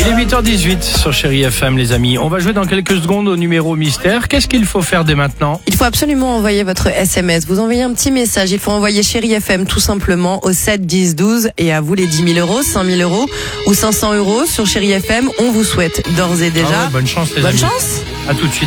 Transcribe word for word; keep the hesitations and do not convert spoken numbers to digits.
Il est huit heures dix-huit sur Chérie F M, les amis. On va jouer dans quelques secondes au numéro mystère. Qu'est-ce qu'il faut faire dès maintenant? Il faut absolument envoyer votre S M S. Vous envoyez un petit message. Il faut envoyer Chérie F M tout simplement au sept dix douze. Et à vous les dix mille euros, cinq mille euros ou cinq cents euros sur Chérie F M. On vous souhaite d'ores et déjà. Ah ouais, bonne chance, les bonne amis. chance. À tout de suite.